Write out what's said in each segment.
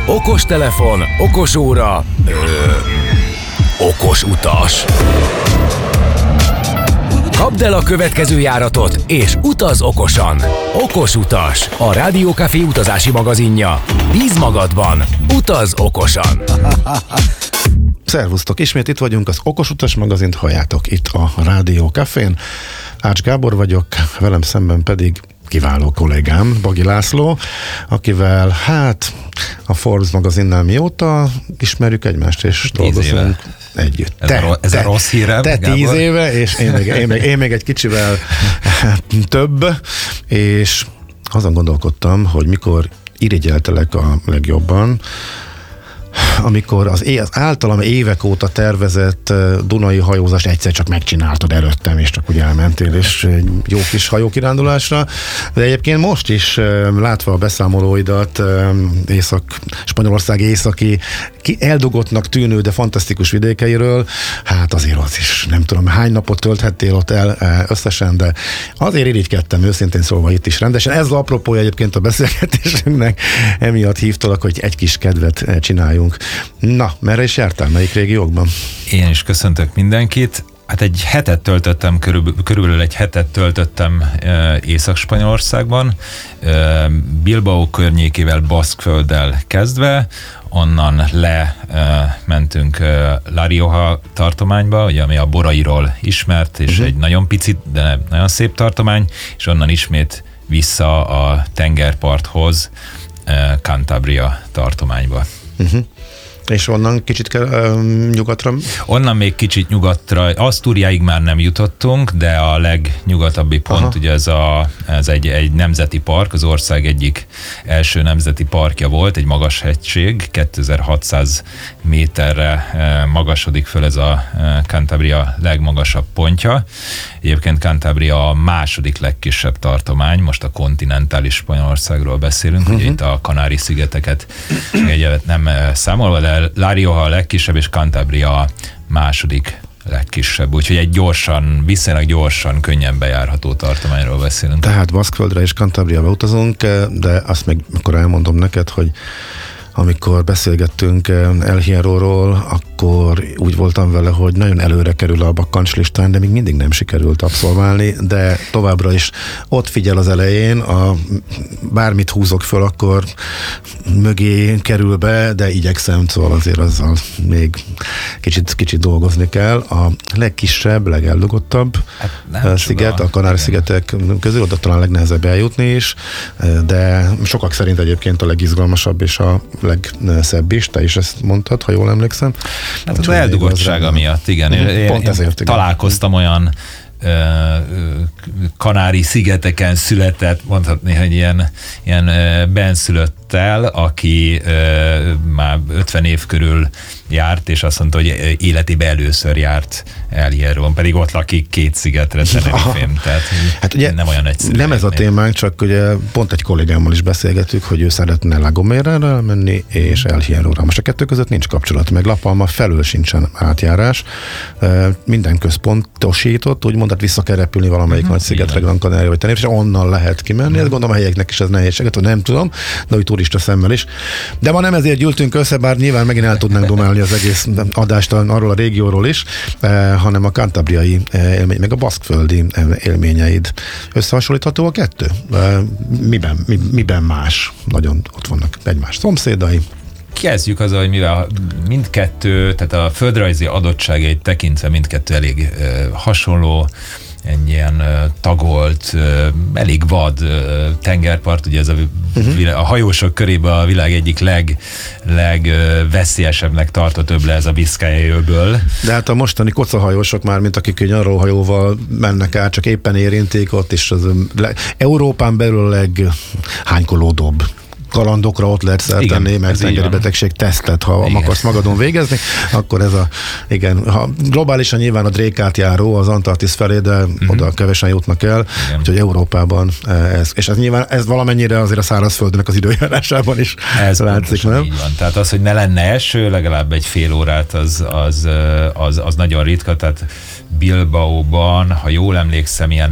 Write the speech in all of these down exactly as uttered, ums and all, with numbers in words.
Okos telefon, okos óra, ö, okos utas. Kapd el a következő járatot, és utaz okosan. Okos utas, a Rádió Café utazási magazinja. Bíz magadban, utaz okosan. Szervusztok, ismét itt vagyunk, az Okos Utas magazint halljátok itt a Rádió Cafén. Ács Gábor vagyok, velem szemben pedig kiváló kollégám, Bagi László, akivel hát a Forbes magazinnál mióta ismerjük egymást, és dolgozunk együtt. Ez, te, a, ez te, a rossz hírem, Te Gábor? tíz éve, és én még, én, még, én még egy kicsivel több, és azon gondolkodtam, hogy mikor irigyeltelek a legjobban, amikor az, é- az általam évek óta tervezett uh, dunai hajózást egyszer csak megcsináltad előttem, és csak úgy elmentél, és uh, jó kis hajókirándulásra. De egyébként most is uh, látva a beszámolóidat uh, Észak, Spanyolország északi, ki eldugottnak tűnő, de fantasztikus vidékeiről, hát azért az is, nem tudom, hány napot tölthettél ott el uh, összesen, de azért irigykedtem őszintén szólva itt is rendesen. Ez az apropója egyébként a beszélgetésünknek, emiatt hívtalak, hogy egy kis kedvet uh, csináljunk. Na, merre is jártál? Melyik régiókban? Én is köszöntök mindenkit. Hát egy hetet töltöttem, körülbelül, körülbelül egy hetet töltöttem e, Észak-Spanyolországban, e, Bilbao környékével, Baszkfölddel kezdve, onnan le e, mentünk e, La Rioja tartományba, ugye, ami a borairól ismert, és uh-huh. egy nagyon picit, de nagyon szép tartomány, és onnan ismét vissza a tengerparthoz, e, Cantabria tartományba. Uh-huh. És onnan kicsit kell, um, nyugatra? Onnan még kicsit nyugatra, Asztúriáig már nem jutottunk, de a legnyugatabbi pont, Aha. ugye ez, a, ez egy, egy nemzeti park, az ország egyik első nemzeti parkja volt, egy magas hegység, kétezer-hatszáz méterre magasodik föl ez a Cantabria legmagasabb pontja. Egyébként Cantabria a második legkisebb tartomány, most a kontinentális Spanyolországról beszélünk, uh-huh. ugye itt a Kanári-szigeteket egyébként nem számolva, de La Rioja a legkisebb, és Cantabria a második legkisebb. Úgyhogy egy gyorsan, viszonylag gyorsan, könnyen bejárható tartományról beszélünk. Tehát Baszkföldre és Cantabriába utazunk, de azt meg akkor elmondom neked, hogy amikor beszélgettünk El Hierróról, akkor úgy voltam vele, hogy nagyon előre kerül a bakkantslistán, de még mindig nem sikerült abszolválni, de továbbra is ott figyel az elején, a, bármit húzok föl, akkor mögé kerül be, de igyekszem, szóval azért azzal még kicsit, kicsit dolgozni kell. A legkisebb, legeldugottabb hát sziget, a Kanári-szigetek közül, oda talán legnehezebb eljutni is, de sokak szerint egyébként a legizgalmasabb és a legszebb is, te is ezt mondtad, ha jól emlékszem. Hát az eldugottsága miatt, igen. Én, Pont ezért, igen. Találkoztam olyan Kanári-szigeteken született, mondhatni, hogy ilyen, ilyen benszülöttel, aki már ötven év körül járt, és azt mondta, hogy életében először járt El Hierrón, pedig ott lakik két szigetre Tenerifén, tehát hát ugye nem olyan egyszerű. Nem ez a témánk, csak ugye pont egy kollégámmal is beszélgetünk, hogy ő szeretne La Gomera-ra elmenni, és El Hierróra. Most a kettő között nincs kapcsolat, meg La Palma felől sincsen átjárás. Minden központosított, úgymond, tehát vissza kell repülni valamelyik uh-huh, nagy szigetre, Gran Canaria vagy Tenerife, és onnan lehet kimenni. Uh-huh. Ezt gondolom a helyeknek is ez nehézséget, hogy nem tudom, de úgy turista szemmel is. De ma nem ezért gyűltünk össze, bár nyilván megint el tudnánk domálni az egész adást arról a régióról is, eh, hanem a kantabriai eh, élmény, meg a baszkföldi eh, élményeid. Összehasonlítható a kettő? Eh, miben, mi, miben más? Nagyon ott vannak egymás szomszédai. Kezdjük azzal, hogy mivel mindkettő, tehát a földrajzi adottságait tekintve mindkettő elég uh, hasonló, egy ilyen uh, tagolt, uh, elég vad uh, tengerpart, ugye ez a, uh-huh. világ, a hajósok körében a világ egyik leg, leg uh, veszélyesebbnek tartott öble ez a Biszkájai öböl. De hát a mostani kocahajósok már, mint akik egy nyaralóhajóval mennek át, csak éppen érinték ott, és az le, Európán belül a leghánykolódóbb kalandokra ott lehet szertenni, meg tengeri betegség tesztet, ha igen. akarsz magadon végezni, akkor ez a, igen, ha globálisan nyilván a Drékátjáró az Antarktisz felé, de uh-huh. oda kevesen jutnak el, igen. úgyhogy Európában ez, és ez nyilván, ez valamennyire azért a szárazföldnek az időjárásában is ez látszik, nem? Így van. Tehát az, hogy ne lenne eső, legalább egy fél órát, az, az, az, az nagyon ritka, tehát Bilbaóban, ha jól emlékszem, ilyen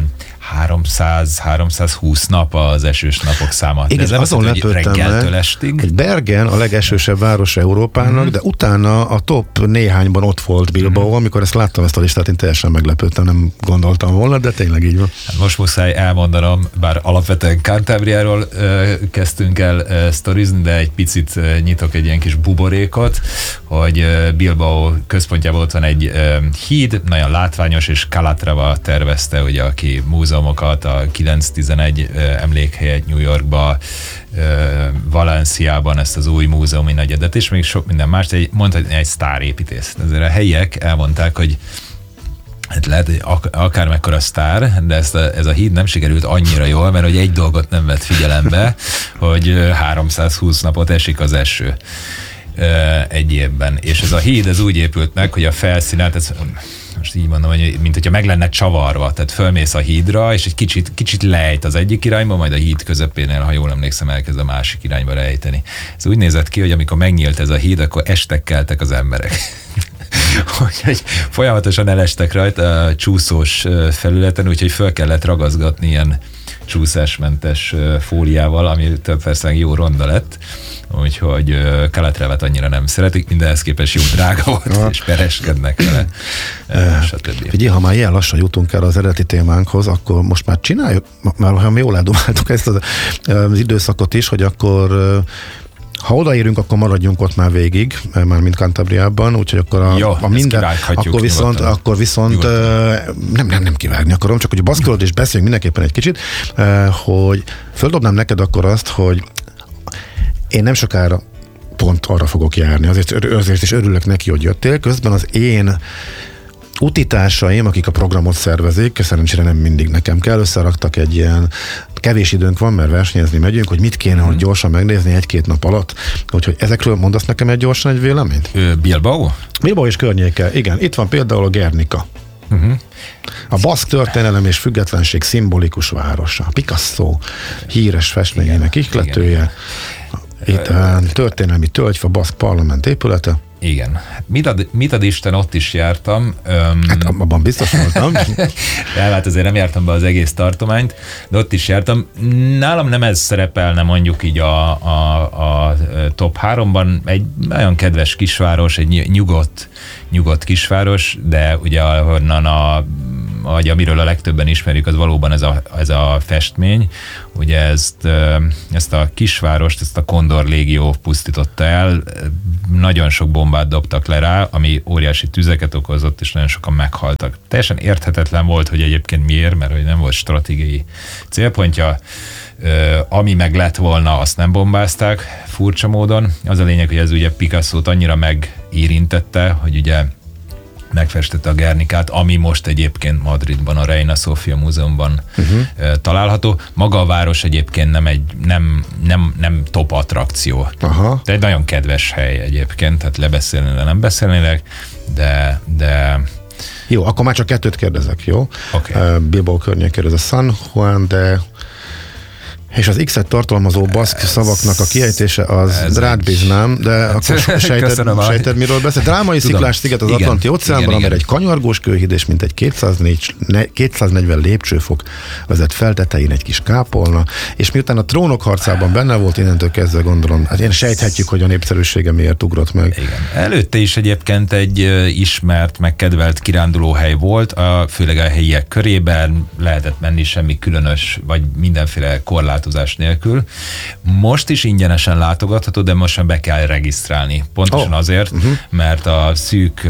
háromszáz-háromszázhúsz nap az esős napok száma. Igen, ez nem azon azt, hogy reggeltől estig. Hogy Bergen a legesősebb város Európának, mm-hmm. de utána a top néhányban ott volt Bilbao, mm-hmm. amikor ezt láttam, ezt a listát, én teljesen meglepődtem, nem gondoltam volna, de tényleg így van. Hát most muszáj elmondanom, bár alapvetően Cantabriáról uh, kezdtünk el uh, sztorizni, de egy picit uh, nyitok egy ilyen kis buborékot, hogy uh, Bilbao központjában ott van egy uh, híd, nagyon látványos, és Calatrava tervezte, ugye, aki múzeumokat, a kilenc tizenegy uh, emlékhelyet New Yorkba, uh, Valenciában ezt az új múzeumi negyedet, és még sok minden más, egy, mondhatni egy sztárépítész. Ezért a helyiek elmondták, hogy hát lehet, hogy ak- akármekkora sztár, de ezt a, ez a híd nem sikerült annyira jól, mert hogy egy dolgot nem vett figyelembe, hogy háromszázhúsz napot esik az eső egy évben. És ez a híd, ez úgy épült meg, hogy a felszínet, ez, most így mondom, hogy mint hogyha meg lenne csavarva, tehát fölmész a hídra, és egy kicsit, kicsit lejt az egyik irányba, majd a híd közepénél, ha jól emlékszem, elkezd a másik irányba rejteni. Ez úgy nézett ki, hogy amikor megnyílt ez a híd, akkor estek keltek az emberek. Hogy folyamatosan elestek rajta a csúszós felületen, úgyhogy föl kellett ragaszgatni ilyen csúszásmentes fóliával, ami több persze jó ronda lett, úgyhogy Calatravát annyira nem szeretik, mindenhez képest jó drága volt, és pereskednek vele, stb. Figyelj, ha már ilyen lassan jutunk el az eredeti témánkhoz, akkor most már csináljuk, már ha jól eldomáltuk ezt az, az időszakot is, hogy akkor ha odaérünk, akkor maradjunk ott már végig, már mint Cantabriában, úgyhogy akkor a, Jó, a minden, akkor viszont, nyugodtan. akkor viszont uh, nem, nem, nem kivágni akarom, csak hogy baszkolod és beszéljünk mindenképpen egy kicsit, uh, hogy földobnám neked akkor azt, hogy én nem sokára pont arra fogok járni, azért, azért is örülök neki, hogy jöttél, közben az én utitársaim, akik a programot szervezik, szerencsére nem mindig nekem kell, összeraktak egy ilyen, kevés időnk van, mert versenyezni megyünk, hogy mit kéne, mm. hogy gyorsan megnézni egy-két nap alatt. Úgyhogy ezekről mondasz nekem egy gyorsan egy véleményt? Ö, Bilbao? Bilbao és környéke, igen. Itt van például a Guernica. Uh-huh. A baszk történelem és függetlenség szimbolikus városa. Picasso híres festményének ihletője. Itt a történelmi tölgyfa, baszk parlament épülete. Igen. Mit ad, mit ad Isten, ott is jártam. Öm, hát abban biztos voltam. Hát azért nem jártam be az egész tartományt, de ott is jártam. Nálam nem ez szerepelne mondjuk így a, a, a top háromban. Egy nagyon kedves kisváros, egy nyugodt, nyugodt kisváros, de ugye ahonnan a vagy amiről a legtöbben ismerjük, az valóban ez a, ez a festmény. Ugye ezt, ezt a kisvárost, ezt a Kondor légió pusztította el, nagyon sok bombát dobtak le rá, ami óriási tüzeket okozott, és nagyon sokan meghaltak. Teljesen érthetetlen volt, hogy egyébként miért, mert hogy nem volt stratégiai célpontja. Ami meg lett volna, azt nem bombázták furcsa módon. Az a lényeg, hogy ez ugye Picasso-t annyira megérintette, hogy ugye megfestette a Guernicát, ami most egyébként Madridban, a Reina Sofia Múzeumban uh-huh. található. Maga a város egyébként nem egy nem, nem, nem top attrakció. Aha. De egy nagyon kedves hely egyébként, tehát lebeszélni, le nem beszélnélek, de, de jó, akkor már csak kettőt kérdezek, jó? Okay. Uh, Bilbao környékén ez a San Juan de és az X-et tartalmazó baszk ez, szavaknak a kiejtése az rád bíznám, de akkor sejted, sejted miről beszél. Drámai Tudom. Sziklás sziget az igen, Atlanti óceánban, amely egy kanyargós kőhíd és mintegy kétszáznegyven lépcsőfok vezet fel, tetején egy kis kápolna, és miután a Trónok harcában benne volt, innentől kezdve gondolom, hát én sejthetjük, hogy a népszerűsége miért ugrott meg. Igen. Előtte is egyébként egy ismert, megkedvelt kirándulóhely volt, a, főleg a helyiek körében lehetett menni semmi különös, vagy mindenféle korlát nélkül. Most is ingyenesen látogatható, de most már be kell regisztrálni. Pontosan oh. azért, uh-huh. mert a szűk,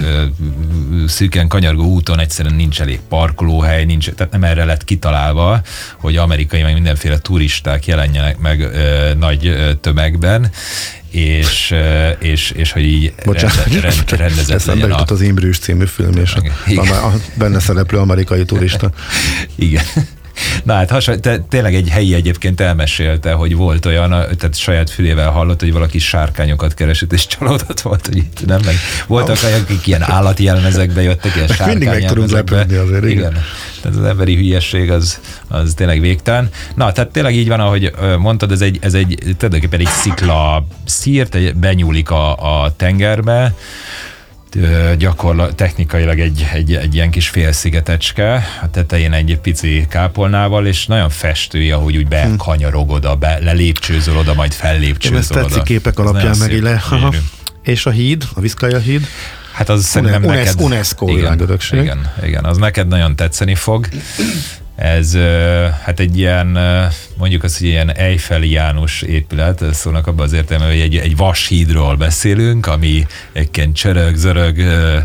szűken kanyargó úton egyszerűen nincs elég parkolóhely, nincs, tehát nem erre lett kitalálva, hogy amerikai, meg mindenféle turisták jelenjenek meg ö, nagy ö, tömegben, és, és, és hogy így rende, rend, rendezett legyen a... az Imbrűs című film, és a, a benne szereplő amerikai turista. Igen. Na hát hasonló, te, tényleg egy helyi egyébként elmesélte, hogy volt olyan, tehát saját fülével hallott, hogy valaki sárkányokat keresett, és csalódott volt, hogy itt nem meg. Voltak olyan, akik ilyen állati jelmezekbe jöttek, ilyen sárkány mindig meg tudunk lepődni azért, igen. igen. Tehát az emberi hülyesség az, az tényleg végtelen. Na, tehát tényleg így van, ahogy mondtad, ez egy, ez egy tulajdonképpen egy szikla szírt, benyúlik a, a tengerbe, gyakorlatilag technikailag egy, egy, egy ilyen kis félszigetecske, a tetején egy pici kápolnával, és nagyon festői, ahogy úgy bekanyarog oda, be, lelépcsőzöl oda, majd fellépcsőzöl oda. Ez tetszik képek alapján meg le. És a híd, a Vizcaya híd? Hát az szerintem Unes, neked... UNESCO világörökség. Igen, igen, az neked nagyon tetszeni fog. Ez hát egy ilyen, mondjuk az, hogy ilyen Eiffeliánus épület, szólnak abban az értelemben, hogy egy, egy vashídról beszélünk, ami egyébként csörög, zörög,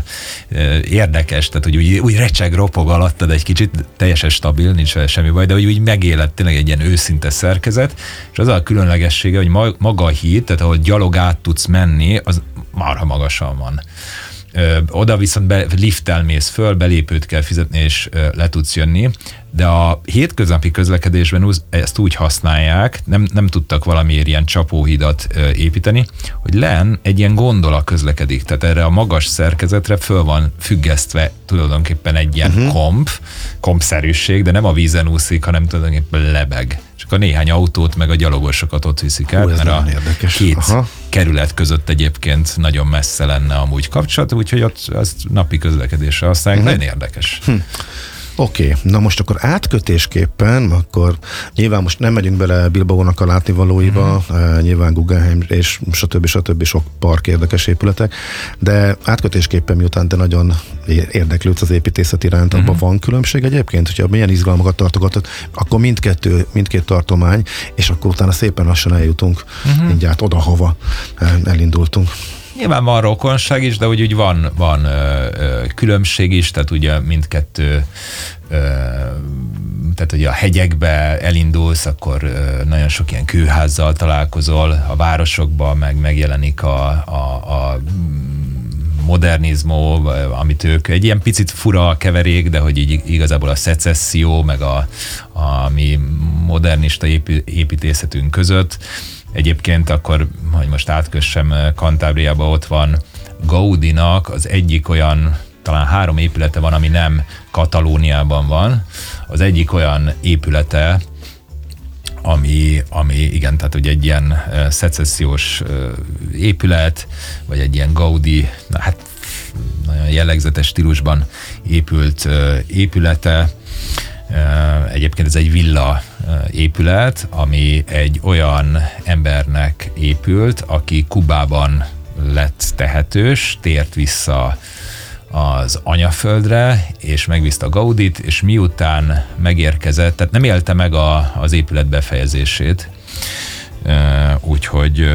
érdekes, tehát hogy úgy, úgy recseg, ropog alattad egy kicsit, teljesen stabil, nincs vele semmi baj, de hogy úgy megélett tényleg egy ilyen őszinte szerkezet, és az a különlegessége, hogy maga a híd, tehát ahol gyalog át tudsz menni, az marha magasan van. Ö, oda viszont be, lifttel mész föl, belépőt kell fizetni, és ö, le tudsz jönni, de a hétköznapi közlekedésben ezt úgy használják, nem, nem tudtak valamiért ilyen csapóhidat ö, építeni, hogy len egy ilyen gondola közlekedik, tehát erre a magas szerkezetre föl van függesztve tulajdonképpen egy ilyen uh-huh. komp, kompszerűség, de nem a vízen úszik, hanem tulajdonképpen lebeg. Csak a néhány autót, meg a gyalogosokat ott viszik el, mert a érdekes. két Aha. kerület között egyébként nagyon messze lenne amúgy kapcsolat, úgyhogy ott azt napi közlekedésre használják, uh-huh. nagyon érdekes. Hm. Oké, okay. Na most akkor átkötésképpen, akkor nyilván most nem megyünk bele Bilbaónak a látnivalóiba, mm. nyilván Guggenheim és stb. stb. Sok park érdekes épületek, de átkötésképpen miután te nagyon érdeklődsz az építészet iránt, mm. abban van különbség egyébként, hogyha milyen izgalmakat tartogatod, akkor mindkettő, mindkét tartomány, és akkor utána szépen lassan eljutunk mm. mindjárt oda, hova elindultunk. Nyilván van rokonság is, de úgy, úgy van, van ö, ö, különbség is, tehát ugye mindkettő, ö, tehát ugye a hegyekbe elindulsz, akkor ö, nagyon sok ilyen kőházzal találkozol, a városokban meg megjelenik a, a, a modernizmó, amit ők, egy ilyen picit fura keverék, de hogy így igazából a szecesszió, meg a, a mi modernista építészetünk között. Egyébként akkor, hogy most átkössem Cantabriába, ott van Gaudinak az egyik olyan, talán három épülete van, ami nem Katalóniában van. Az egyik olyan épülete, ami, ami igen, tehát ugye egy ilyen szecessziós épület, vagy egy ilyen Gaudi, na hát nagyon jellegzetes stílusban épült épülete. Egyébként ez egy villa épület, ami egy olyan embernek épült, aki Kubában lett tehetős, tért vissza az anyaföldre, és megviszte a Gaudit, és miután megérkezett, tehát nem élte meg a, az épület befejezését, úgyhogy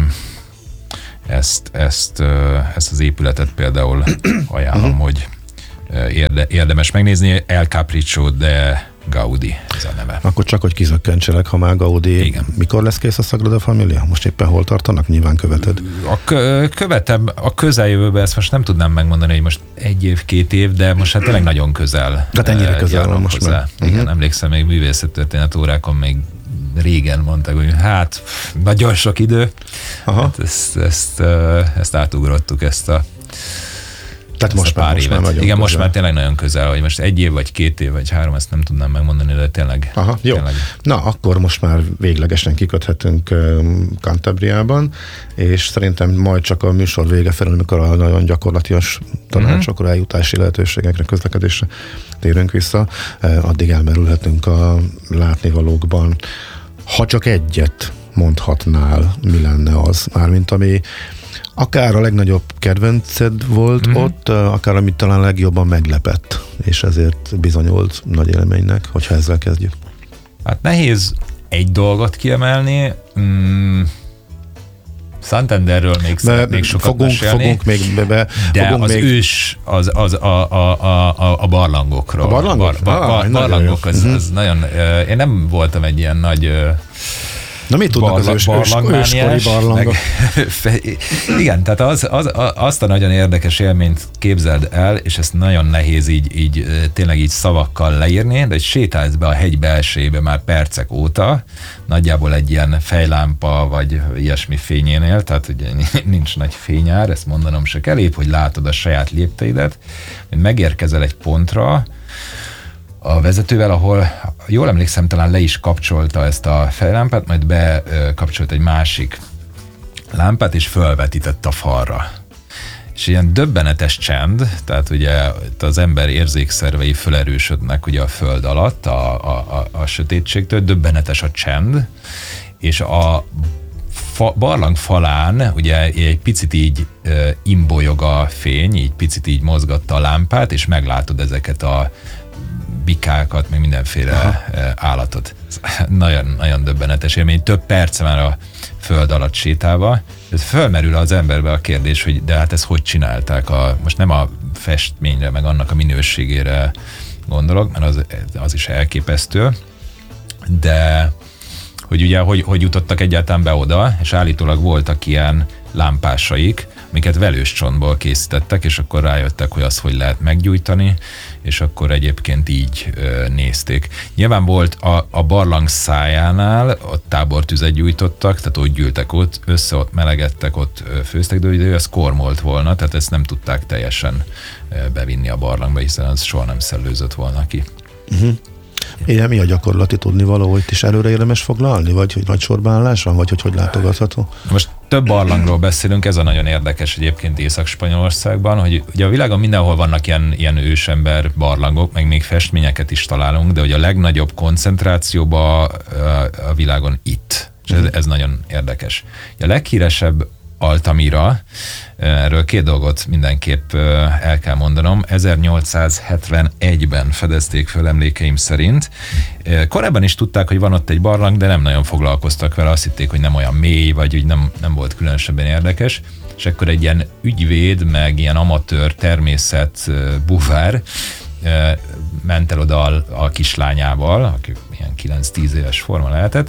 ezt, ezt, ezt az épületet például ajánlom, uh-huh. hogy Érde, érdemes megnézni, El Capriccio de Gaudi, ez a neve. Akkor csak, hogy kizökkentselek, ha már Gaudi. Igen. Mikor lesz kész a Sagrada Familia? Most éppen hol tartanak? Nyilván követed. A kö, követem a közeljövőben, ezt most nem tudnám megmondani, hogy most egy év, két év, de most hát tényleg nagyon közel. Tehát ennyire közel van most már. Igen, uh-huh. emlékszem, még művészettörténet órákon még régen mondták, hogy hát nagyon sok idő. Aha. Hát ezt, ezt, ezt átugrottuk, ezt a Tehát most pár most évet. Már Igen, közel. most már tényleg nagyon közel, hogy most egy év, vagy két év, vagy három, ezt nem tudnám megmondani, de tényleg. Aha, jó. Tényleg. Na, akkor most már véglegesen kiköthetünk um, Cantabriában, és szerintem majd csak a műsor vége felé, amikor a nagyon gyakorlatias tanácsokra, uh-huh. eljutási lehetőségekre, közlekedésre térünk vissza, uh, addig elmerülhetünk a látnivalókban. Ha csak egyet mondhatnál, mi lenne az? Mármint ami akár a legnagyobb kedvenced volt mm-hmm. ott, akár amit talán legjobban meglepett, és ezért bizonyult nagy élménynek, hogyha ezzel kezdjük. Hát nehéz egy dolgot kiemelni. Mm, Santanderről még szeretnék sokat fogunk, mesélni. Fogunk még be, de fogunk az még... ős, az, az a, a, a, a barlangokról. A barlangok? Bar, bar, bar, ah, barlangok, az, uh-huh. az nagyon... Én nem voltam egy ilyen nagy... Na mit tudnak Barla, az ős, őskori barlangok? Meg, igen, tehát az, az, azt a nagyon érdekes élményt képzeld el, és ezt nagyon nehéz így, így tényleg így szavakkal leírni, de hogy sétálsz be a hegy belsejébe már percek óta, nagyjából egy ilyen fejlámpa vagy ilyesmi fényénél, tehát ugye nincs nagy fényár, ezt mondanom se kell, épp, hogy látod a saját lépteidet, hogy megérkezel egy pontra, a vezetővel, ahol jól emlékszem, talán le is kapcsolta ezt a fejlámpát, majd bekapcsolt egy másik lámpát, és fölvetített a falra. és ilyen döbbenetes csend, tehát ugye az ember érzékszervei felerősödnek ugye a föld alatt, a, a, a, a sötétségtől, döbbenetes a csend, és a fa, barlang falán ugye egy picit így e, imbolyog a fény, így picit így mozgatta a lámpát, és meglátod ezeket a bikákat, meg mindenféle Aha. állatot. Nagyon, nagyon döbbenetes élmény. Több perc már a föld alatt sétálva. Ez fölmerül az emberbe a kérdés, hogy de hát ezt hogy csinálták? A, most nem a festményre, meg annak a minőségére gondolok, mert az, az is elképesztő, de hogy ugye, hogy, hogy jutottak egyáltalán be oda, és állítólag voltak ilyen lámpásaik, amiket velős csontból készítettek, és akkor rájöttek, hogy azt hogy lehet meggyújtani, és akkor egyébként így ö, nézték. Nyilván volt a, a barlang szájánál, ott tábortüzet gyújtottak, tehát ott gyűltek ott, össze ott melegedtek, ott ö, főztek, de ugye ez kormolt volna, tehát ezt nem tudták teljesen ö, bevinni a barlangba, hiszen az soha nem szellőzött volna ki. Uh-huh. Igen, mi a gyakorlati tudnivaló, hogy is előre érdemes foglalni, vagy hogy nagy sorbaállás van, vagy hogy hogy látogatható? Most több barlangról beszélünk, ez a nagyon érdekes egyébként Észak-Spanyolországban, hogy ugye a világon mindenhol vannak ilyen, ilyen ősember barlangok, meg még festményeket is találunk, de hogy a legnagyobb koncentrációban a világon itt. És ez, ez nagyon érdekes. A leghíresebb Altamira, erről két dolgot mindenképp el kell mondanom. ezernyolcszázhetvenegyben fedezték föl emlékeim szerint. Korábban is tudták, hogy van ott egy barlang, de nem nagyon foglalkoztak vele, azt hitték, hogy nem olyan mély, vagy hogy nem, nem volt különösebben érdekes. És akkor egy ilyen ügyvéd, meg ilyen amatőr természet buvár ment el oda a, a kislányával, aki ilyen kilenc-tíz éves forma lehetett,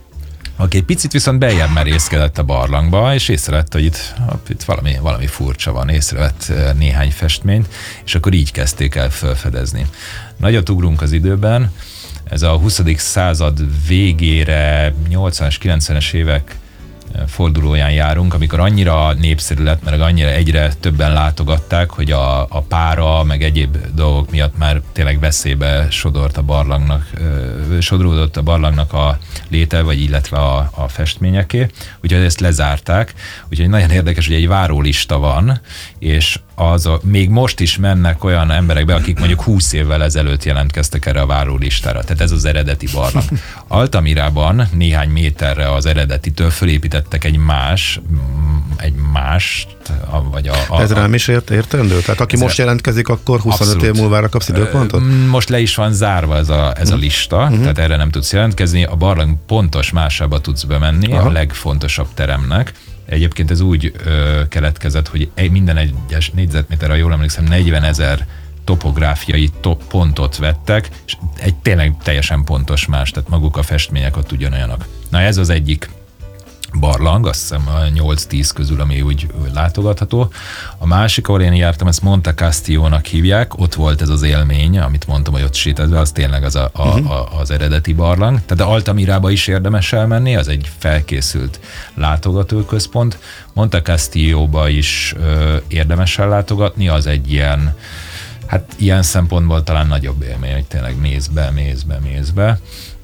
aki egy picit viszont beljebb merészkedett a barlangba, és észrevett, hogy itt, itt valami, valami furcsa van, észrevett néhány festményt, és akkor így kezdték el felfedezni. Nagyot ugrunk az időben, ez a huszadik század végére, nyolcvanas, kilencvenes évek fordulóján járunk, amikor annyira népszerű lett, mert annyira egyre többen látogatták, hogy a, a pára, meg egyéb dolgok miatt már tényleg veszélybe sodort a barlangnak, sodródott a barlangnak a léte, vagy illetve a, a festményeké, úgyhogy ezt lezárták. Úgyhogy nagyon érdekes, hogy egy várólista van, és az a, még most is mennek olyan emberek be, akik mondjuk húsz évvel ezelőtt jelentkeztek erre a várólistára. Tehát ez az eredeti barlang. Altamirában néhány méterre az eredetitől fölépítettek egy más, egy mást, vagy a... a ez rám is ért, értendő? Tehát aki most jelentkezik, akkor huszonöt év múlvára kapsz időpontot? Most le is van zárva ez a, ez a lista, uh-huh. tehát erre nem tudsz jelentkezni. A barlang pontos másába tudsz bemenni, Aha. a legfontosabb teremnek. Egyébként ez úgy ö, keletkezett, hogy minden egyes négyzetméterre, jól emlékszem, negyvenezer topográfiai top pontot vettek, és egy tényleg teljesen pontos más, tehát maguk a festmények ott ugyanolyanak. Na ez az egyik barlang, azt hiszem a nyolc-tíz közül, ami úgy látogatható. A másik, ahol én jártam, ezt Monte Castillo-nak hívják, ott volt ez az élmény, amit mondtam, hogy ott sétálva, az tényleg az, a, a, a, az eredeti barlang. Tehát Altamirába is érdemes elmenni, az egy felkészült látogatóközpont. Monte Castillo-ba is ö, érdemes ellátogatni, az egy ilyen, hát ilyen szempontból talán nagyobb élmény, hogy tényleg mész be, mész be, mész be.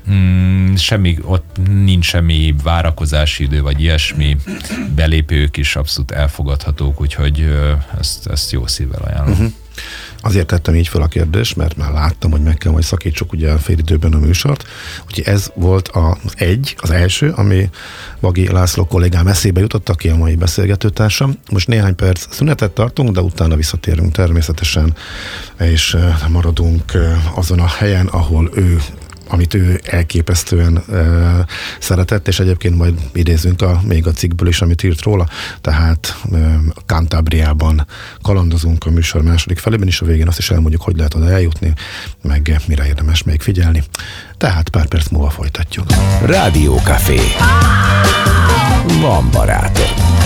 Mm, semmi, ott nincs semmi várakozási idő, vagy ilyesmi, belépők is abszolút elfogadhatók, úgyhogy ezt, ezt jó szívvel ajánlom. Uh-huh. Azért tettem így fel a kérdést, mert már láttam, hogy meg kell majd szakítsuk ugye fél időben a műsort, úgyhogy ez volt az egy, az első, ami Vagi László kollégám eszébe jutott, aki a mai beszélgetőtársam. Most néhány perc szünetet tartunk, de utána visszatérünk természetesen, és maradunk azon a helyen, ahol ő amit ő elképesztően e, szeretett, és egyébként majd idézünk a, még a cikkből is, amit írt róla, tehát e, Cantabriában kalandozunk a műsor második felében, és a végén azt is elmondjuk, hogy lehet oda eljutni, meg mire érdemes még figyelni. Tehát pár perc múlva folytatjuk. Rádiókafé. Van barátom.